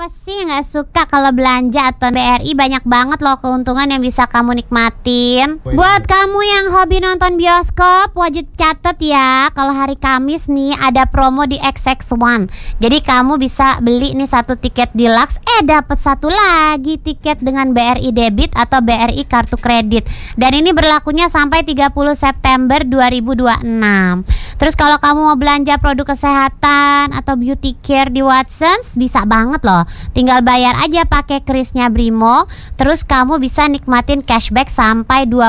Apa sih nggak suka kalau belanja atau BRI? Banyak banget loh keuntungan yang bisa kamu nikmatin. Buat kamu yang hobi nonton bioskop, wajib catet ya, kalau hari Kamis nih ada promo di XX1. Jadi kamu bisa beli nih satu tiket deluxe, dapat satu lagi tiket dengan BRI debit atau BRI kartu kredit. Dan ini berlakunya sampai 30 September 2026. Terus kalau kamu mau belanja produk kesehatan atau beauty care di Watsons, bisa banget loh. Tinggal bayar aja pakai krisnya Brimo. Terus kamu bisa nikmatin cashback sampai